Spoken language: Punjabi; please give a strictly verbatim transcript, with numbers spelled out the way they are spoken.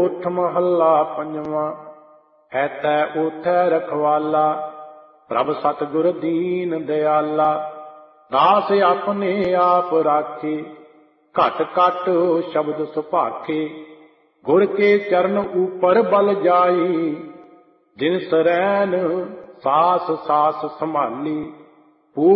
ਓਠ ਮਹੱਲਾ ਪੰਜਵਾਂ। ਐਤੈ ਓਥੈ ਰਖਵਾਲਾ, ਪ੍ਰਭ ਸਤਿਗੁਰ ਦੀਨ ਦਿਆਲਾ। ਦਾਸ ਆਪਣੇ ਆਪ ਰਾਖੇ, ਘਟ ਘਟ ਸ਼ਬਦ ਸੁਭਾਖੇ। ਗੁਰ ਕੇ ਚਰਨ ਉਪਰ ਬਲ ਜਾਈ, ਜਿਨ ਸਰੈਨ ਸਾਸ ਸਾਸ ਸੰਭਾਲੀ।